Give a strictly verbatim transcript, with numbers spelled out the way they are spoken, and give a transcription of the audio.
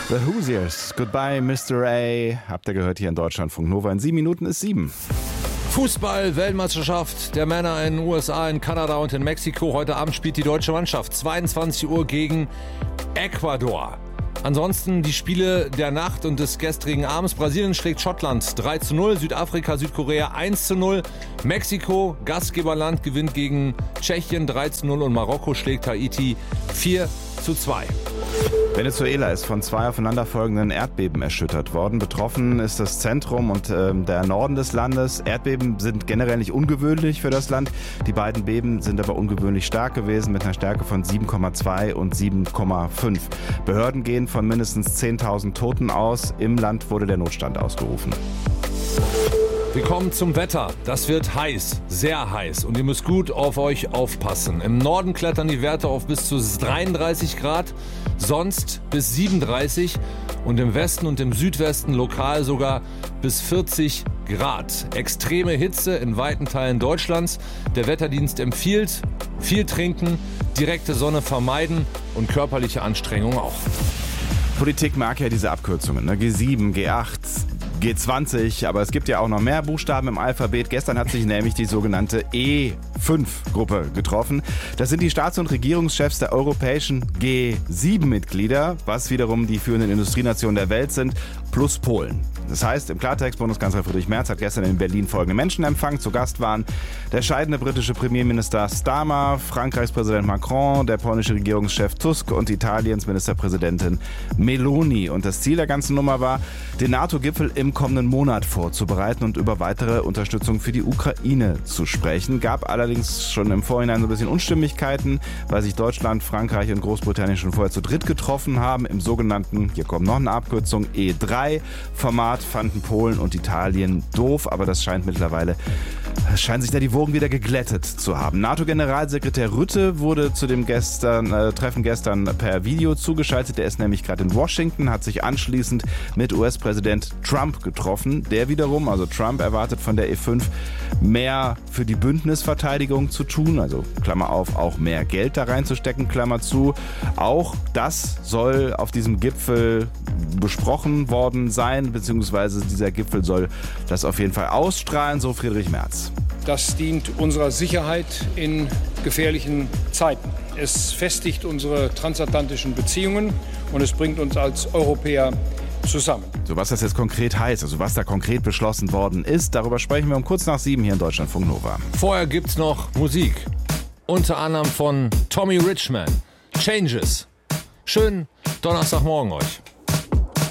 The Hoosiers, Goodbye Mister A. Habt ihr gehört hier in Deutschlandfunk Nova. In sieben Minuten ist sieben. Fußball-Weltmeisterschaft der Männer in den U S A, in Kanada und in Mexiko. Heute Abend spielt die deutsche Mannschaft zweiundzwanzig Uhr gegen Ecuador. Ansonsten die Spiele der Nacht und des gestrigen Abends. Brasilien schlägt Schottland drei zu null, Südafrika, Südkorea eins zu null. Mexiko, Gastgeberland, gewinnt gegen Tschechien drei zu null und Marokko schlägt Haiti vier zu zwei. Venezuela ist von zwei aufeinanderfolgenden Erdbeben erschüttert worden. Betroffen ist das Zentrum und äh, der Norden des Landes. Erdbeben sind generell nicht ungewöhnlich für das Land. Die beiden Beben sind aber ungewöhnlich stark gewesen mit einer Stärke von sieben Komma zwei und sieben Komma fünf. Behörden gehen von mindestens zehntausend Toten aus. Im Land wurde der Notstand ausgerufen. Wir kommen zum Wetter. Das wird heiß, sehr heiß und ihr müsst gut auf euch aufpassen. Im Norden klettern die Werte auf bis zu dreiunddreißig Grad, sonst bis siebenunddreißig und im Westen und im Südwesten lokal sogar bis vierzig Grad. Extreme Hitze in weiten Teilen Deutschlands. Der Wetterdienst empfiehlt viel trinken, direkte Sonne vermeiden und körperliche Anstrengung auch. Politik mag ja diese Abkürzungen, ne? G sieben, G acht, G zwanzig, aber es gibt ja auch noch mehr Buchstaben im Alphabet. Gestern hat sich nämlich die sogenannte E fünf Gruppe getroffen. Das sind die Staats- und Regierungschefs der europäischen G sieben Mitglieder, was wiederum die führenden Industrienationen der Welt sind, plus Polen. Das heißt, im Klartext, Bundeskanzler Friedrich Merz hat gestern in Berlin folgende Menschen empfangen. Zu Gast waren der scheidende britische Premierminister Starmer, Frankreichs Präsident Macron, der polnische Regierungschef Tusk und Italiens Ministerpräsidentin Meloni. Und das Ziel der ganzen Nummer war, den NATO-Gipfel im kommenden Monat vorzubereiten und über weitere Unterstützung für die Ukraine zu sprechen. Gab allerdings schon im Vorhinein so ein bisschen Unstimmigkeiten, weil sich Deutschland, Frankreich und Großbritannien schon vorher zu dritt getroffen haben im sogenannten, hier kommt noch eine Abkürzung, E drei Format. Fanden Polen und Italien doof, aber das scheint mittlerweile, scheinen sich da die Wogen wieder geglättet zu haben. NATO-Generalsekretär Rutte wurde zu dem gestern, äh, Treffen gestern per Video zugeschaltet. Der ist nämlich gerade in Washington, hat sich anschließend mit U S-Präsident Trump getroffen. Der wiederum, also Trump, erwartet von der E fünf mehr für die Bündnisverteidigung zu tun, also Klammer auf, auch mehr Geld da reinzustecken, Klammer zu. Auch das soll auf diesem Gipfel besprochen worden sein, beziehungsweise dieser Gipfel soll das auf jeden Fall ausstrahlen, so Friedrich Merz. Das dient unserer Sicherheit in gefährlichen Zeiten. Es festigt unsere transatlantischen Beziehungen und es bringt uns als Europäer zusammen. So, was das jetzt konkret heißt, also was da konkret beschlossen worden ist, darüber sprechen wir um kurz nach sieben hier in Deutschlandfunk Nova. Vorher gibt's noch Musik. Unter anderem von Tommy Richman. Changes. Schönen Donnerstagmorgen euch.